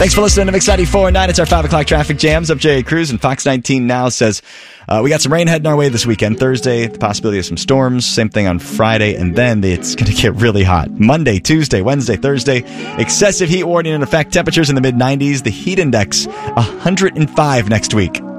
Thanks for listening to Mix 94.9. It's our 5 o'clock traffic jams. I'm Jerry Cruz, and Fox 19 now says we got some rain heading our way this weekend. Thursday, the possibility of some storms. Same thing on Friday, and then it's going to get really hot. Monday, Tuesday, Wednesday, Thursday, excessive heat warning in effect. Temperatures in the mid-90s. The heat index, 105 next week.